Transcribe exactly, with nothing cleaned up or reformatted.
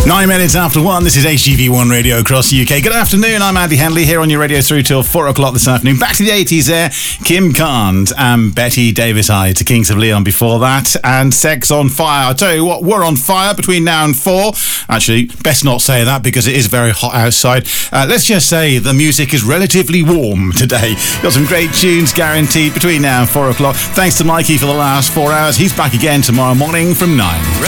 Nine minutes after one, this is H G V one Radio across the U K. Good afternoon, I'm Andy Henley here on your radio through till four o'clock this afternoon. Back to the eighties there, Kim Carnes and Betty Davis I to Kings of Leon before that, and Sex on Fire. I'll tell you what, we're on fire between now and four. Actually, best not say that because it is very hot outside. Uh, let's just say the music is relatively warm today. Got some great tunes guaranteed between now and four o'clock. Thanks to Mikey for the last four hours. He's back again tomorrow morning from nine.